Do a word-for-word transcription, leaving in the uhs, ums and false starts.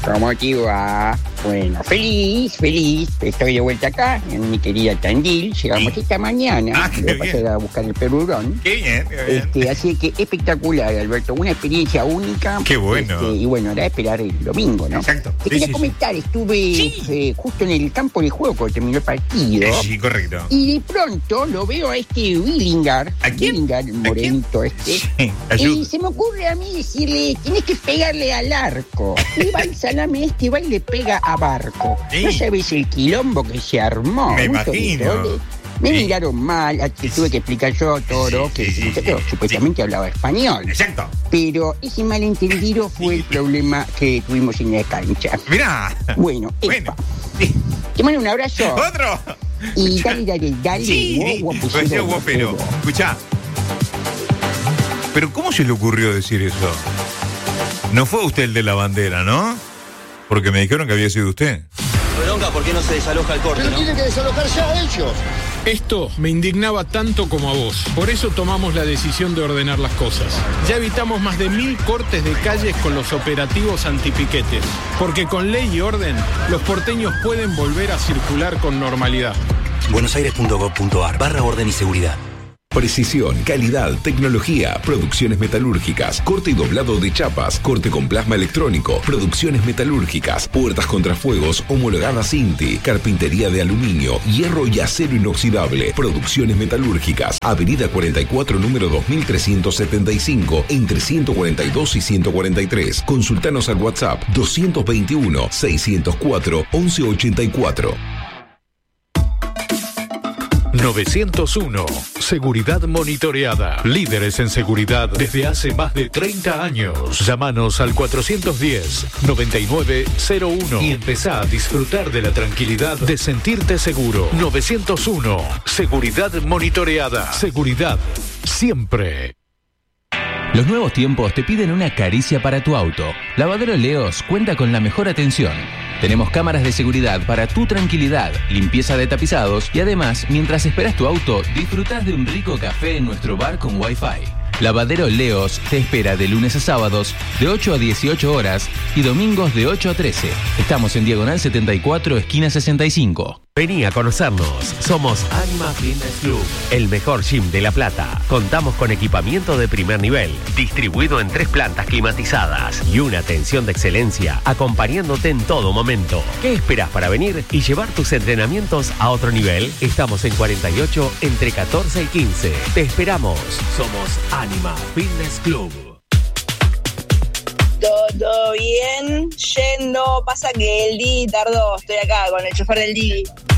¿Cómo te va? Bueno, feliz, feliz. Estoy de vuelta acá, en mi querida Tandil. Llegamos Sí. esta mañana. Ah, qué Voy a pasar bien. a buscar el perurón. Qué bien, qué bien. Este, así que espectacular, Alberto. Una experiencia única. Qué bueno. Este, y bueno, ahora esperar el domingo, ¿no? Exacto. Te Sí, quería sí, comentar, estuve Sí. eh, justo en el campo de juego cuando terminó el partido. Eh, Sí, correcto. Y de pronto lo veo a este Willingar. ¿A quién? Willingar, el ¿A quién? morenito este. Sí, Y ayuda. se me ocurre a mí decirle, tienes que pegarle al arco. Y va el salame este, va y le pega a Barco. Sí. No sabes el quilombo que se armó. Me Un imagino. solitón. Me Sí. miraron mal, a- que tuve que explicar yo todo, Sí, que sí, sí, el muchacho sí, supuestamente hablaba español. Exacto. Pero ese malentendido fue el problema que tuvimos en la cancha. Mirá. Bueno, Bueno. epa, Sí. te mando un abrazo. ¿Otro? Y dale, dale, dale. Sí, guau, guapusero, parecía guapero. guapero. Escuchá. Pero ¿cómo se le ocurrió decir eso? No fue usted el de la bandera, ¿no? Porque me dijeron que había sido usted. Bronca, ¿por qué no se desaloja el corte, Pero no? tiene que desalojar ya a ellos. Esto me indignaba tanto como a vos. Por eso tomamos la decisión de ordenar las cosas. Ya evitamos más de mil cortes de calles con los operativos antipiquetes. Porque con ley y orden, los porteños pueden volver a circular con normalidad. buenosaires.gov.ar barra orden y seguridad. Precisión, calidad, tecnología, producciones metalúrgicas, corte y doblado de chapas, corte con plasma electrónico, producciones metalúrgicas, puertas contrafuegos homologadas Inti, carpintería de aluminio, hierro y acero inoxidable, producciones metalúrgicas, Avenida cuarenta y cuatro, número dos mil trescientos setenta y cinco, entre ciento cuarenta y dos y ciento cuarenta y tres. Consultanos al WhatsApp doscientos veintiuno, seiscientos cuatro, once ochenta y cuatro. novecientos uno. Seguridad monitoreada. Líderes en seguridad desde hace más de treinta años. Llámanos al cuatrocientos diez, noventa y nueve cero uno y empezá a disfrutar de la tranquilidad de sentirte seguro. novecientos uno. Seguridad monitoreada. Seguridad siempre. Los nuevos tiempos te piden una caricia para tu auto. Lavadero Leos cuenta con la mejor atención. Tenemos cámaras de seguridad para tu tranquilidad, limpieza de tapizados y además, mientras esperas tu auto, disfrutás de un rico café en nuestro bar con Wi-Fi. Lavadero Leos te espera de lunes a sábados de ocho a dieciocho horas y domingos de ocho a trece. Estamos en Diagonal setenta y cuatro, esquina sesenta y cinco. Vení a conocernos. Somos Anima Fitness Club, el mejor gym de La Plata. Contamos con equipamiento de primer nivel, distribuido en tres plantas climatizadas y una atención de excelencia acompañándote en todo momento. ¿Qué esperas para venir y llevar tus entrenamientos a otro nivel? Estamos en cuarenta y ocho entre catorce y quince. Te esperamos. Somos Anima Fitness Club. Todo bien, yendo, pasa que el Didi tardó, estoy acá con el chofer del Didi.